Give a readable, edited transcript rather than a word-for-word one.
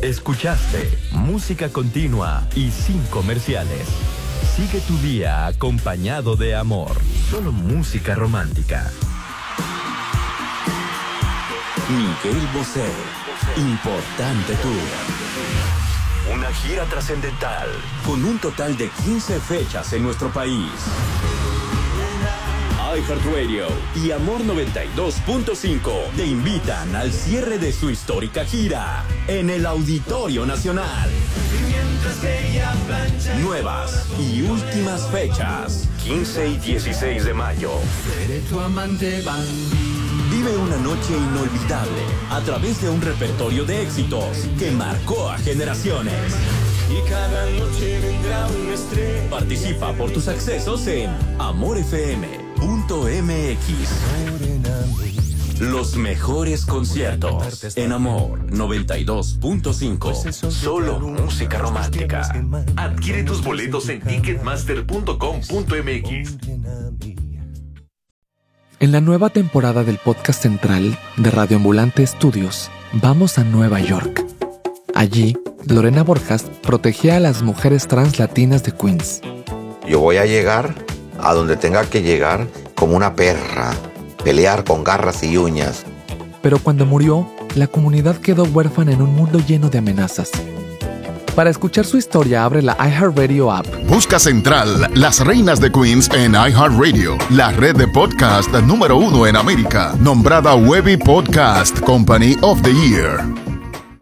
Escuchaste música continua y sin comerciales. Sigue tu día acompañado de amor. Solo música romántica. Miguel Bosé, Importante Tour. Una gira trascendental. Con un total de 15 fechas en nuestro país. iHeartRadio y Amor 92.5 te invitan al cierre de su histórica gira en el Auditorio Nacional. Nuevas y últimas fechas, 15 y 16 de mayo. Vive una noche inolvidable a través de un repertorio de éxitos que marcó a generaciones. Y cada noche vendrá una estrella. Participa por tus accesos en amorfm.mx. Los mejores conciertos en Amor 92.5. Solo música romántica. Adquiere tus boletos en ticketmaster.com.mx. En la nueva temporada del podcast central de Radio Ambulante Studios, vamos a Nueva York. Allí, Lorena Borjas protegía a las mujeres trans latinas de Queens. Yo voy a llegar a donde tenga que llegar como una perra, pelear con garras y uñas. Pero cuando murió, la comunidad quedó huérfana en un mundo lleno de amenazas. Para escuchar su historia, abre la iHeartRadio app. Busca Central, Las Reinas de Queens en iHeartRadio, la red de podcast número 1 en América, nombrada Webby Podcast Company of the Year.